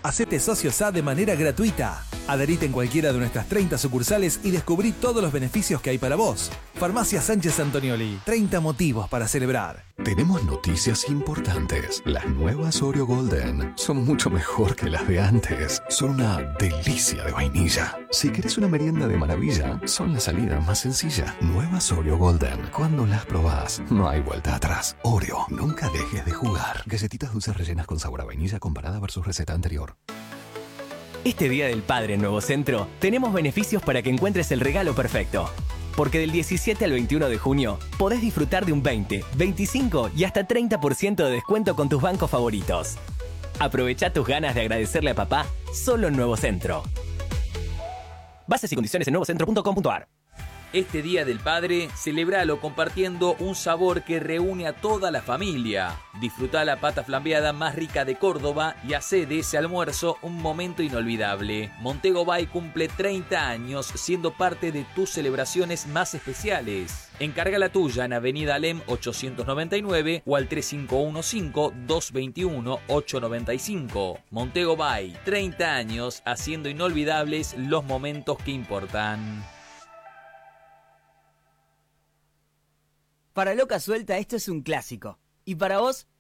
Hacete socio SA de manera gratuita. Adherite en cualquiera de nuestras 30 sucursales y descubrí todos los beneficios que hay para vos. Farmacia Sánchez Antonioli. 30 motivos para celebrar. Tenemos noticias importantes. Las nuevas Oreo Golden son mucho mejor que las de antes. Son una delicia de vainilla. Si querés una merienda de maravilla, son la salida más sencilla. Nuevas Oreo Golden. Cuando las probás, no hay vuelta atrás. Oreo, nunca dejes de jugar. Galletitas dulces rellenas con sabor a vainilla comparada versus receta anterior. Este Día del Padre en Nuevo Centro tenemos beneficios para que encuentres el regalo perfecto. Porque del 17 al 21 de junio podés disfrutar de un 20, 25 y hasta 30% de descuento con tus bancos favoritos. Aprovecha tus ganas de agradecerle a papá solo en Nuevo Centro. Bases y condiciones en nuevocentro.com.ar. Este Día del Padre, celebralo compartiendo un sabor que reúne a toda la familia. Disfruta la pata flambeada más rica de Córdoba y hacé de ese almuerzo un momento inolvidable. Montego Bay cumple 30 años siendo parte de tus celebraciones más especiales. Encarga la tuya en Avenida Alem 899 o al 3515-221-895. Montego Bay, 30 años haciendo inolvidables los momentos que importan. Para Loca Suelta esto es un clásico. Y para vos,